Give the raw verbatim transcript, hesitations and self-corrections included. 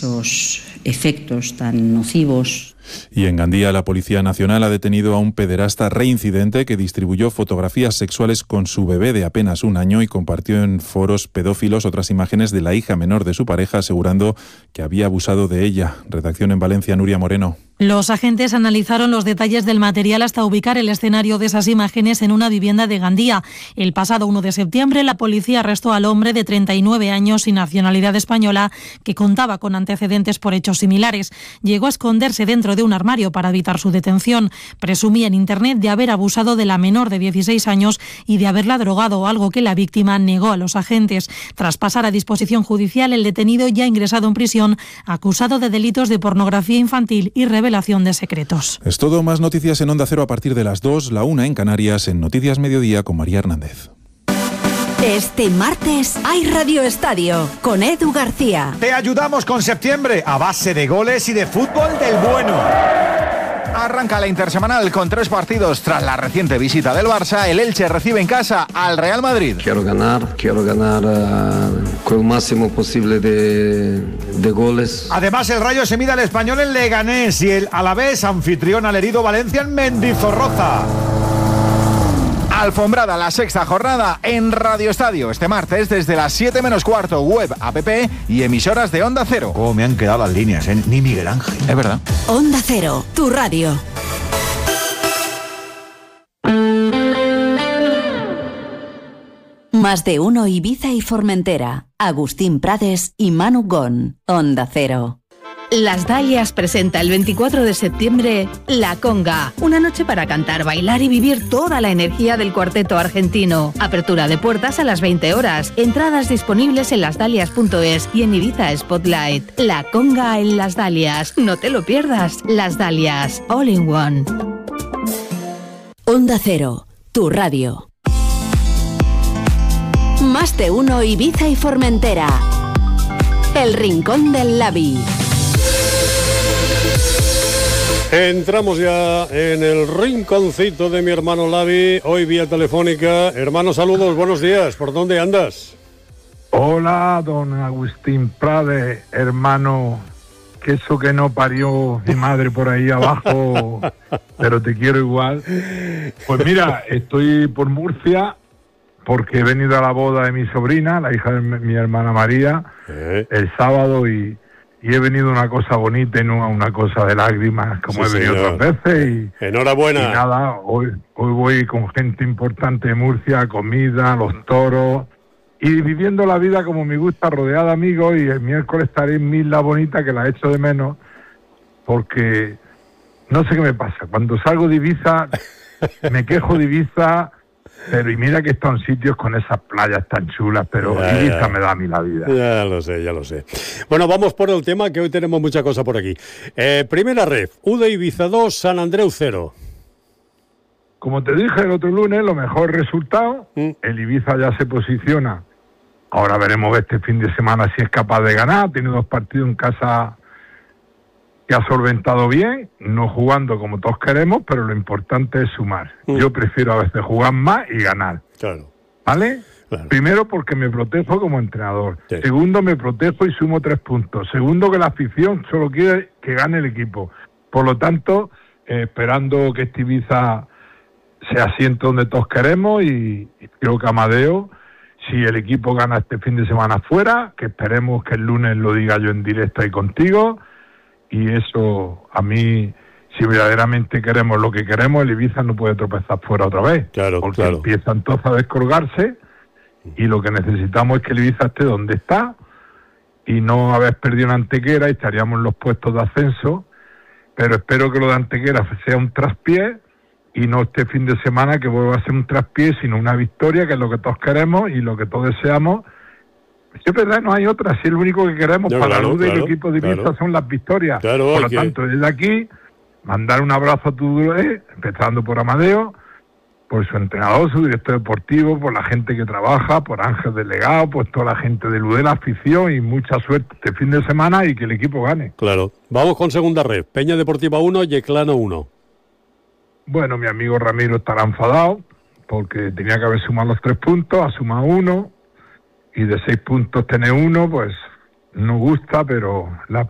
esos efectos tan nocivos. Y en Gandía, la Policía Nacional ha detenido a un pederasta reincidente que distribuyó fotografías sexuales con su bebé de apenas un año y compartió en foros pedófilos otras imágenes de la hija menor de su pareja, asegurando que había abusado de ella. Redacción en Valencia, Nuria Moreno. Los agentes analizaron los detalles del material hasta ubicar el escenario de esas imágenes en una vivienda de Gandía. El pasado uno de septiembre, la policía arrestó al hombre de treinta y nueve años y nacionalidad española que contaba con antecedentes por hechos similares. Llegó a esconderse dentro de un armario para evitar su detención. Presumía en Internet de haber abusado de la menor de dieciséis años y de haberla drogado, algo que la víctima negó a los agentes. Tras pasar a disposición judicial, el detenido ya ingresado en prisión, acusado de delitos de pornografía infantil y revelación de secretos. Es todo. Más noticias en Onda Cero a partir de las dos, la una en Canarias, en Noticias Mediodía con María Hernández. Este martes hay Radio Estadio con Edu García. Te ayudamos con septiembre a base de goles y de fútbol del bueno. Arranca la intersemanal con tres partidos. Tras la reciente visita del Barça, el Elche recibe en casa al Real Madrid. Quiero ganar, quiero ganar uh, con el máximo posible de, de goles. Además, el Rayo se mide al Español en Leganés y el Alavés, anfitrión al herido Valencia en Mendizorroza. Alfombrada la sexta jornada en Radio Estadio este martes desde las siete menos cuarto, web, app y emisoras de Onda Cero. Oh, me han quedado las líneas, ¿eh? Ni Miguel Ángel. Es verdad. Onda Cero, tu radio. Más de uno Ibiza y Formentera. Agustín Prades y Manu Gon. Onda Cero. Las Dalias presenta el veinticuatro de septiembre La Conga, una noche para cantar, bailar y vivir toda la energía del cuarteto argentino. Apertura de puertas a las veinte horas, entradas disponibles en las dalias punto es y en Ibiza Spotlight. La Conga en Las Dalias, no te lo pierdas. Las Dalias, all in one. Onda Cero, tu radio. Más de uno Ibiza y Formentera. El Rincón del Labi. Entramos ya en el rinconcito de mi hermano Labi, hoy vía telefónica. Hermano, saludos, buenos días. ¿Por dónde andas? Hola, don Agustín Prades, hermano. Que eso que no parió mi madre por ahí abajo, pero te quiero igual. Pues mira, estoy por Murcia porque he venido a la boda de mi sobrina, la hija de mi hermana María, ¿Eh? el sábado y... Y he venido a una cosa bonita y no a una cosa de lágrimas, como sí, he venido señor. otras veces. Y, Enhorabuena. Y nada, hoy, hoy voy con gente importante de Murcia, comida, los toros, y viviendo la vida como me gusta, rodeada de amigos, y el miércoles estaré en mi Isla Bonita, que la echo de menos, porque no sé qué me pasa. Cuando salgo de Ibiza, me quejo de Ibiza... Pero y mira que están sitios con esas playas tan chulas, pero ya, Ibiza ya. me da a mí la vida. Ya lo sé, ya lo sé. Bueno, vamos por el tema, que hoy tenemos mucha cosa por aquí. Eh, primera ref, U D Ibiza dos, San Andreu cero. Como te dije el otro lunes, lo mejor resultado, ¿Mm? el Ibiza ya se posiciona. Ahora veremos este fin de semana si es capaz de ganar. Tiene dos partidos en casa que ha solventado bien, no jugando como todos queremos, pero lo importante es sumar. Mm. Yo prefiero a veces jugar más y ganar. Claro. ¿Vale? Claro. Primero, porque me protejo como entrenador. Sí. Segundo, me protejo y sumo tres puntos. Segundo, que la afición solo quiere que gane el equipo. Por lo tanto, eh, esperando que este Ibiza se asiente donde todos queremos y, y creo que Amadeo, si el equipo gana este fin de semana fuera, que esperemos que el lunes lo diga yo en directo ahí contigo. Y eso, a mí, si verdaderamente queremos lo que queremos, el Ibiza no puede tropezar fuera otra vez. Claro, porque claro. empieza entonces a descolgarse y lo que necesitamos es que el Ibiza esté donde está y no haber perdido en Antequera y estaríamos en los puestos de ascenso. Pero espero que lo de Antequera sea un traspié y no este fin de semana que vuelva a ser un traspié, sino una victoria, que es lo que todos queremos y lo que todos deseamos. Si es verdad, no hay otra, si es lo único que queremos no, para claro, la luz del claro, equipo de Ibiza claro. son las victorias. Claro, por lo que... tanto, desde aquí, mandar un abrazo a tu eh, empezando por Amadeo, por su entrenador, su director deportivo, por la gente que trabaja, por Ángel Delegado, por toda la gente de Ludel, la afición, y mucha suerte este fin de semana y que el equipo gane. Claro. Vamos con segunda red. Peña Deportiva uno, Yeclano uno. Bueno, mi amigo Ramiro estará enfadado porque tenía que haber sumado los tres puntos, ha sumado uno. Y de seis puntos tener uno, pues no gusta, pero la